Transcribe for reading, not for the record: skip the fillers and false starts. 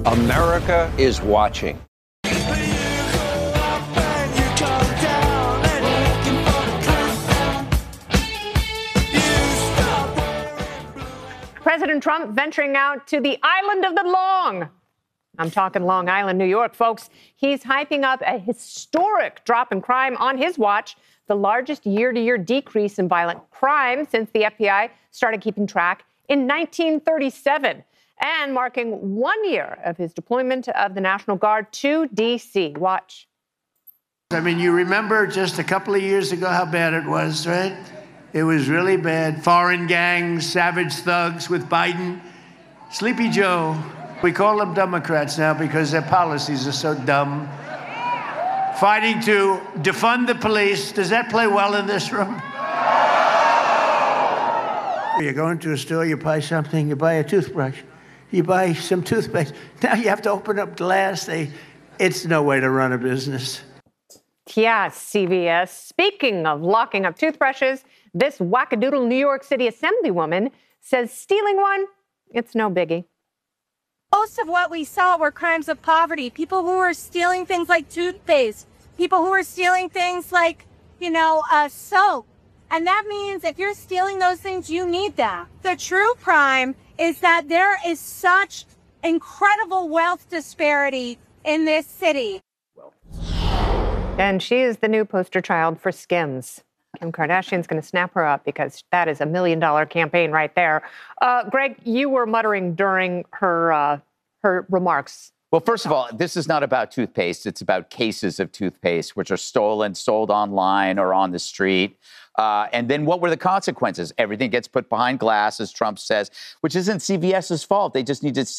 America is watching. President Trump venturing out to the island of the Long. I'm talking Long Island, New York, folks. He's hyping up a historic drop in crime on his watch, the largest year-to-year decrease in violent crime since the FBI started keeping track in 1937, and marking 1 year of his deployment of the National Guard to D.C. Watch. I mean, you remember just a couple of years ago how bad it was, right? It was really bad. Foreign gangs, savage thugs with Biden. Sleepy Joe. We call them Democrats now because their policies are so dumb. Fighting to defund the police. Does that play well in this room? You go into a store, you buy something, you buy a toothbrush, you buy some toothpaste. Now you have to open up glass. It's no way to run a business. Yeah, CVS. Speaking of locking up toothbrushes, this wackadoodle New York City Assemblywoman says stealing one, it's no biggie. Most of what we saw were crimes of poverty. People who were stealing things like toothpaste. People who were stealing things like, soap. And that means if you're stealing those things, you need that. The true crime is that there is such incredible wealth disparity in this city. And she is the new poster child for Skims. Kim Kardashian's going to snap her up because that is $1 million campaign right there. Greg, you were muttering during her remarks. Well, first of all, this is not about toothpaste. It's about cases of toothpaste, which are stolen, sold online or on the street. And then what were the consequences? Everything gets put behind glass, as Trump says, which isn't CVS's fault. They just need to